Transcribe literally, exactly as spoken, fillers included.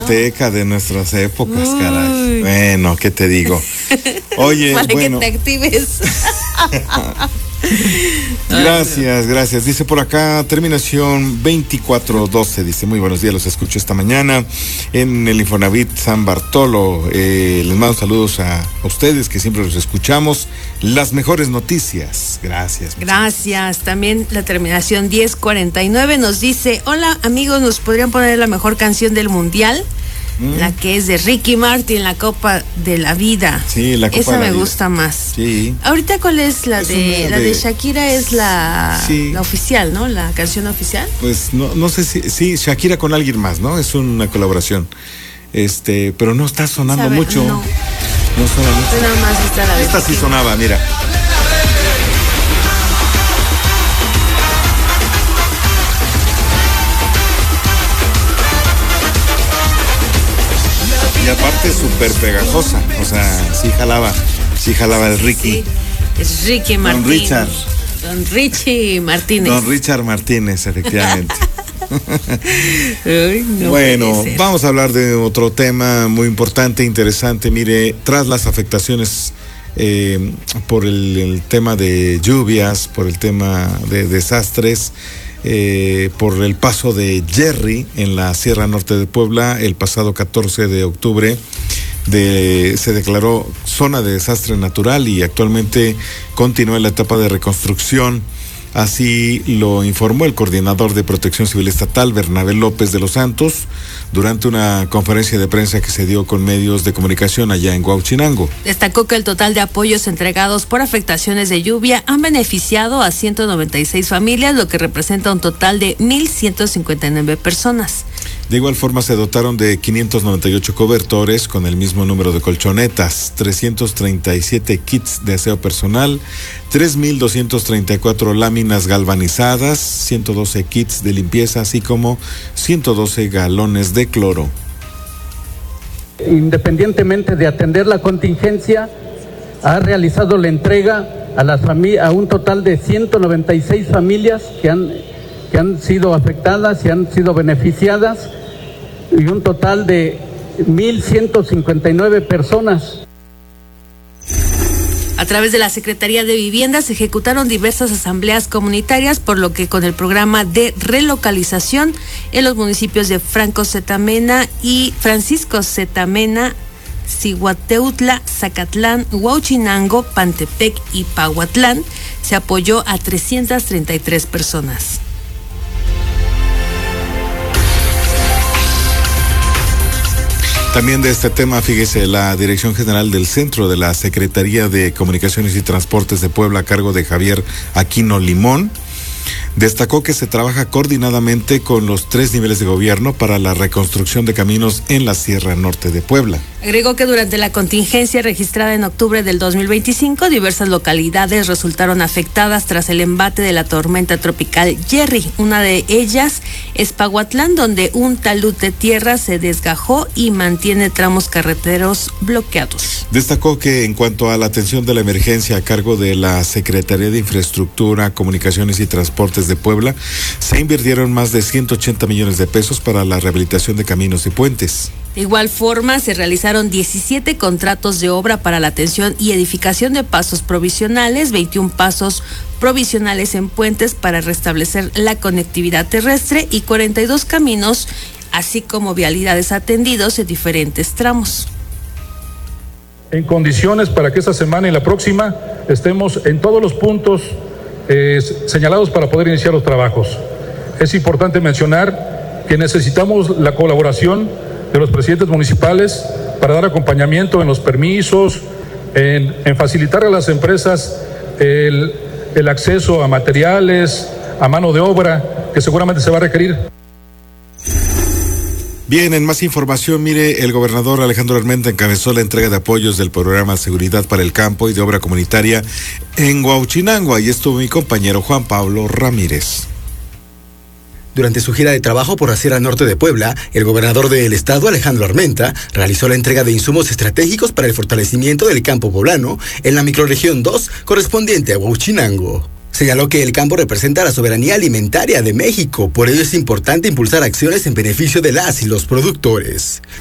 Teca de nuestras épocas, Uy. caray. Bueno, ¿qué te digo? Oye, Para bueno. que te actives. Gracias, gracias. Dice por acá, terminación veinticuatro doce. Dice, muy buenos días, los escucho esta mañana en el Infonavit San Bartolo. Eh, les mando saludos a, a ustedes que siempre los escuchamos. Las mejores noticias. Gracias. Gracias. También la terminación diez cuarenta y nueve nos dice, hola amigos, ¿nos podrían poner la mejor canción del mundial? Mm. La que es de Ricky Martin, la Copa de la Vida. Sí, la Copa Esa de la me vida. gusta más. Sí. Ahorita, ¿cuál es la es de la de... de Shakira? Es la, sí. la oficial, ¿no? La canción oficial. Pues no, no sé si, sí, Shakira con alguien más, ¿no? Es una colaboración. Este, pero no está sonando ¿Sabe? mucho. No. No suena mucho. Pues nada más está la de Esta sí sonaba, mira. Y aparte súper pegajosa, o sea, sí jalaba, sí jalaba el Ricky. Sí, es Ricky Martínez. Don Richard. Don Richie Martínez. Don Richard Martínez, efectivamente. Uy, no bueno, vamos a hablar de otro tema muy importante, interesante. Mire, tras las afectaciones eh, por el, el tema de lluvias, por el tema de desastres, Eh, por el paso de Jerry en la Sierra Norte de Puebla, el pasado catorce de octubre de, se declaró zona de desastre natural y actualmente continúa la etapa de reconstrucción. Así lo informó el coordinador de Protección Civil Estatal, Bernabé López de los Santos, durante una conferencia de prensa que se dio con medios de comunicación allá en Huauchinango. Destacó que el total de apoyos entregados por afectaciones de lluvia han beneficiado a ciento noventa y seis familias, lo que representa un total de mil ciento cincuenta y nueve personas. De igual forma se dotaron de quinientos noventa y ocho cobertores con el mismo número de colchonetas, trescientos treinta y siete kits de aseo personal, tres mil doscientos treinta y cuatro láminas galvanizadas, ciento doce kits de limpieza, así como ciento doce galones de cloro. Independientemente de atender la contingencia, ha realizado la entrega a las familias, a un total de ciento noventa y seis familias que han, que han sido afectadas y han sido beneficiadas, y un total de mil ciento cincuenta y nueve personas. A través de la Secretaría de Vivienda se ejecutaron diversas asambleas comunitarias, por lo que con el programa de relocalización en los municipios de Franco Zetamena y Francisco Zetamena, Cihuateutla, Zacatlán, Huauchinango, Pantepec y Pahuatlán, se apoyó a trescientas treinta y tres personas. También de este tema, fíjese, la Dirección General del Centro de la Secretaría de Comunicaciones y Transportes de Puebla, a cargo de Javier Aquino Limón, destacó que se trabaja coordinadamente con los tres niveles de gobierno para la reconstrucción de caminos en la Sierra Norte de Puebla. Agregó que durante la contingencia registrada en octubre del dos mil veinticinco, diversas localidades resultaron afectadas tras el embate de la tormenta tropical Jerry. Una de ellas es Pahuatlán, donde un talud de tierra se desgajó y mantiene tramos carreteros bloqueados. Destacó que en cuanto a la atención de la emergencia a cargo de la Secretaría de Infraestructura, Comunicaciones y Transportes de Puebla, se invirtieron más de ciento ochenta millones de pesos para la rehabilitación de caminos y puentes. De igual forma, se realizaron diecisiete contratos de obra para la atención y edificación de pasos provisionales, veintiún pasos provisionales en puentes para restablecer la conectividad terrestre y cuarenta y dos caminos, así como vialidades atendidos en diferentes tramos. En condiciones para que esta semana y la próxima estemos en todos los puntos eh, señalados para poder iniciar los trabajos. Es importante mencionar que necesitamos la colaboración de los presidentes municipales para dar acompañamiento en los permisos, en, en facilitar a las empresas el, el acceso a materiales, a mano de obra, que seguramente se va a requerir. Bien, en más información, mire, el gobernador Alejandro Armenta encabezó la entrega de apoyos del programa Seguridad para el Campo y de Obra Comunitaria en Huauchinango. Ahí estuvo mi compañero Juan Pablo Ramírez. Durante su gira de trabajo por la Sierra Norte de Puebla, el gobernador del estado, Alejandro Armenta, realizó la entrega de insumos estratégicos para el fortalecimiento del campo poblano en la microrregión dos, correspondiente a Huauchinango. Señaló que el campo representa la soberanía alimentaria de México, por ello es importante impulsar acciones en beneficio de las y los productores.